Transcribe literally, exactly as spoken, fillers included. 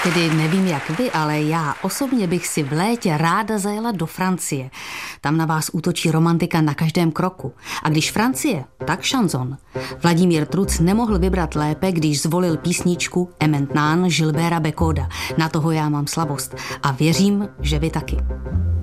Tedy nevím jak vy, ale já osobně bych si v létě ráda zajela do Francie. Tam na vás útočí romantika na každém kroku. A když Francie, tak šanson. Vladimír Truc nemohl vybrat lépe, když zvolil písničku Ementnán Gilberta Bécauda. Na toho já mám slabost. A věřím, že vy taky.